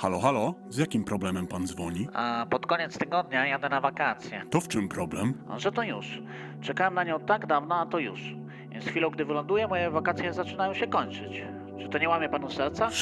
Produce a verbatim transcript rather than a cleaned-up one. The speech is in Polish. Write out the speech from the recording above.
Halo, halo, z jakim problemem pan dzwoni? A pod koniec tygodnia jadę na wakacje. To w czym problem? Że to już. Czekałem na nią tak dawno, a to już. Więc chwilą, gdy wyląduję, moje wakacje zaczynają się kończyć. Czy to nie łamie panu serca?